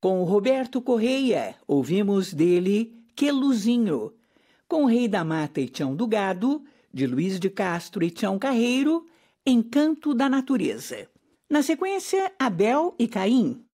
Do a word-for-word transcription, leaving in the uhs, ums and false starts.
Com o Roberto Correia, ouvimos dele Queluzinho. Com o Rei da Mata e Tião do Gado, de Luiz de Castro e Tião Carreiro, Encanto da Natureza. Na sequência, Abel e Caim,